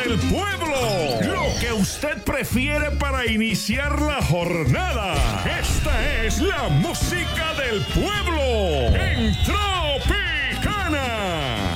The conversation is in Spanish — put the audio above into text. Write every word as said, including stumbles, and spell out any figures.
del pueblo. Lo que usted prefiere para iniciar la jornada. Esta es la música del pueblo.